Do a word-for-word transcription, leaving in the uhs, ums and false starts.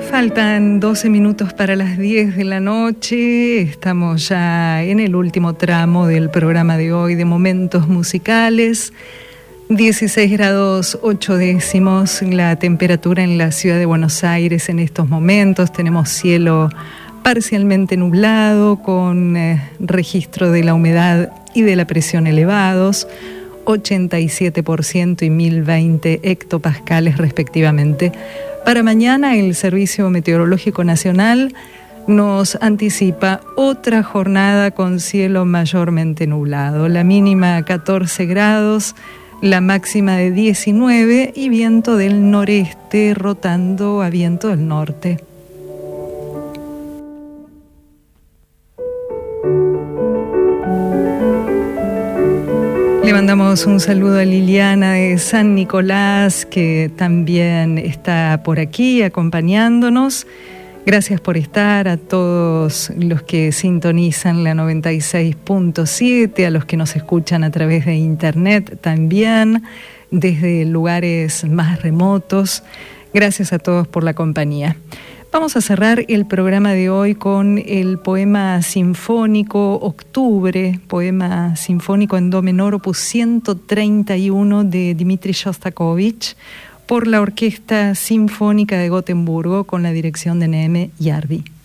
Faltan doce minutos para las diez de la noche. Estamos ya en el último tramo del programa de hoy de Momentos Musicales. dieciséis grados ocho décimos la temperatura en la ciudad de Buenos Aires en estos momentos. Tenemos cielo parcialmente nublado con eh, registro de la humedad y de la presión elevados, ochenta y siete por ciento y mil veinte hectopascales respectivamente. Para mañana el Servicio Meteorológico Nacional nos anticipa otra jornada con cielo mayormente nublado. La mínima catorce grados, la máxima de diecinueve y viento del noreste rotando a viento del norte. Le mandamos un saludo a Liliana de San Nicolás, que también está por aquí acompañándonos. Gracias por estar, a todos los que sintonizan la noventa y seis punto siete, a los que nos escuchan a través de internet también, desde lugares más remotos. Gracias a todos por la compañía. Vamos a cerrar el programa de hoy con el poema sinfónico Octubre, poema sinfónico en do menor opus ciento treinta y uno de Dmitri Shostakovich, por la Orquesta Sinfónica de Gotemburgo con la dirección de Neeme Yarvi.